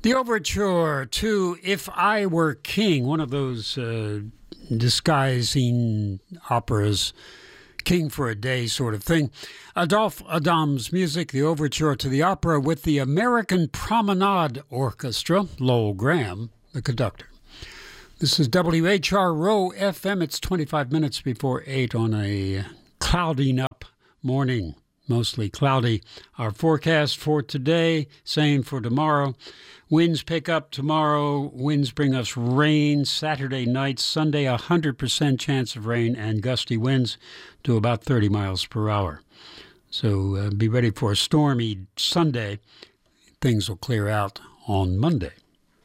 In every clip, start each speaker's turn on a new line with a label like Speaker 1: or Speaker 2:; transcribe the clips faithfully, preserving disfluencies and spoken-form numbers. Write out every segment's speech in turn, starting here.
Speaker 1: The overture to If I Were King, one of those uh, disguising operas, King for a Day sort of thing. Adolphe Adam's music, the overture to the opera with the American Promenade Orchestra, Lowell Graham, the conductor. This is W H R R O F M. It's twenty-five minutes before eight on a clouding up morning. Mostly cloudy. Our forecast for today, same for tomorrow. Winds pick up tomorrow. Winds bring us rain Saturday night. Sunday, one hundred percent chance of rain and gusty winds to about thirty miles per hour. So uh, be ready for a stormy Sunday. Things will clear out on Monday.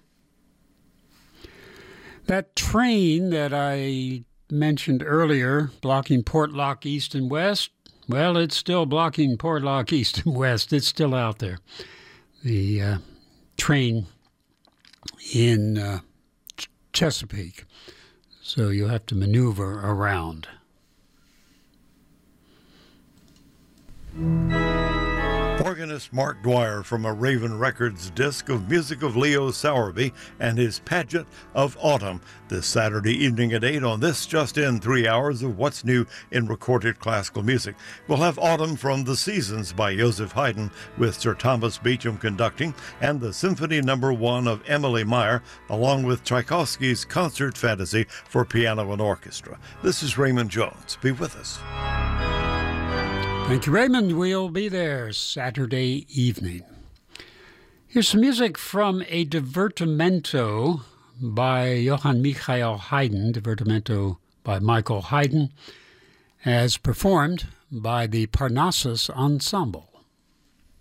Speaker 1: That train that I mentioned earlier, blocking Portlock East and West, well, it's still blocking Portlock East and West. It's still out there. The uh, train in uh, Ch- Chesapeake. So you'll have to maneuver around.
Speaker 2: Organist Mark Dwyer from a Raven Records disc of music of Leo Sowerby and his Pageant of Autumn this Saturday evening at eight on this just in three hours of what's new in recorded classical music. We'll have Autumn from the Seasons by Joseph Haydn with Sir Thomas Beecham conducting and the Symphony Number One of Emily Meyer along with Tchaikovsky's Concert Fantasy for piano and orchestra. This is Raymond Jones. Be with us.
Speaker 1: Thank you, Raymond. We'll be there Saturday evening. Here's some music from a divertimento by Johann Michael Haydn, divertimento by Michael Haydn, as performed by the Parnassus Ensemble.